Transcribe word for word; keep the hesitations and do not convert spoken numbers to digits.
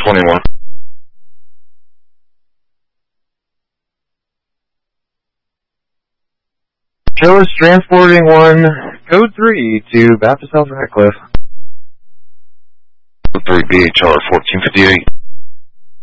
twenty-one. Show us transporting one, code three to Baptist Health Ratcliffe. three B H R fourteen fifty-eight.